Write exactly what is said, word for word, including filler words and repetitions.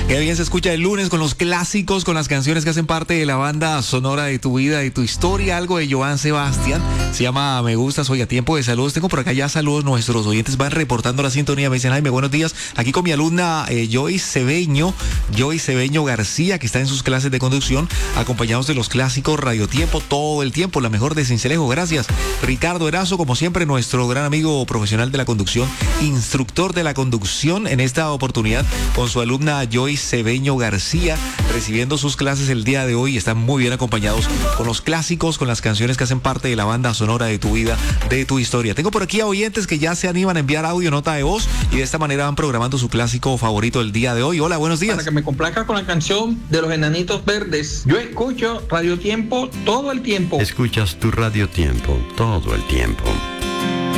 Qué bien se escucha el lunes con los clásicos, con las canciones que hacen parte de la banda sonora de tu vida y tu historia. Algo de Joan Sebastián. Se llama Me Gusta, Soy a Tiempo de Saludos. Tengo por acá ya saludos. Nuestros oyentes van reportando la sintonía. Me dicen, Jaime, buenos días. Aquí con mi alumna eh, Joy Cebeño, Joy Cebeño García, que está en sus clases de conducción, acompañados de los clásicos Radio Tiempo todo el tiempo. La mejor de Sincelejo. Gracias. Ricardo Erazo, como siempre, nuestro gran amigo profesional de la conducción, instructor de la conducción en esta oportunidad con su alumna Joy Cebeño García, recibiendo sus clases el día de hoy. Están muy bien acompañados con los clásicos, con las canciones que hacen parte de la banda sonora de tu vida, de tu historia. Tengo por aquí a oyentes que ya se animan a enviar audio, nota de voz, y de esta manera van programando su clásico favorito el día de hoy. Hola, buenos días. Para que me complazca con la canción de los Enanitos Verdes. Yo escucho Radio Tiempo todo el tiempo. Escuchas tu Radio Tiempo todo el tiempo.